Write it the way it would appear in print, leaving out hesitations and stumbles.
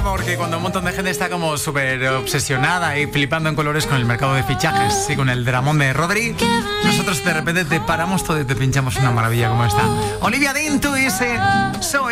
porque cuando un montón de gente está como súper obsesionada y flipando en colores con el mercado de fichajes y con el dramón de Rodri, nosotros de repente te paramos todo y te pinchamos una maravilla como esta. Olivia Dean, tú dices, soy